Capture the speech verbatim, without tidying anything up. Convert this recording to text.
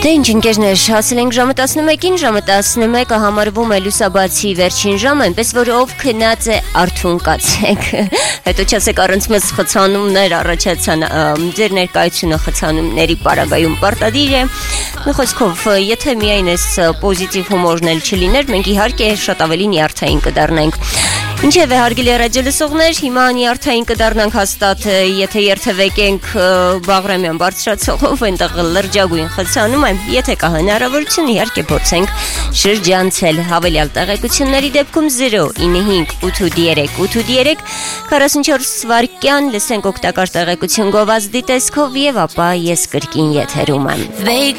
Դե ինչ ընկերներ, հասել ենք ժամը տասնմեկին, ժամը տասնմեկը համարվում է լուսաբացի վերջին ժամը, այնպես որ ով քնած է արթուն կացեք, հետո չասեք առանց մեզ խցանումներ առաջացան, ձեր ներկայությունը խցանումների պարագայում պարտադիր է, մի խոսքով, եթե միայն այս պոզիտիվ հումորն էլ չլիներ, մենք իհարկե շատ ավելի նյարդային կդառնանք։ Ինչևէ, հարգելի ռադիոլսողներ, հիմա նյարդային կդառնանք հաստատ, եթե երթևեկենք Բաղրամյան բարձրացողով, այնտեղ լրջագույն խցանում է, եթե կա հնարավորություն, իհարկե փորձենք շրջանցել հավելյալ տեղեկությունների դեպքում զրո ինը հինգ ութ երեք ութ երեք քառասունչորս վայրկյան լսենք օգտակար տեղեկություն գովազդի տեսքով եւ ապա ես կրկին եթերում եմ։